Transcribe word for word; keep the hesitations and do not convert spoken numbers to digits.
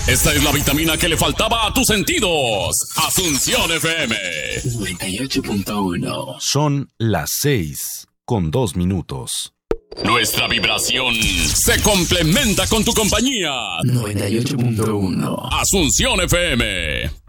Esta es la vitamina que le faltaba a tus sentidos. Asunción F M noventa y ocho punto uno. Son las seis con dos minutos. Nuestra vibración se complementa con tu compañía. noventa y ocho punto uno. Asunción F M.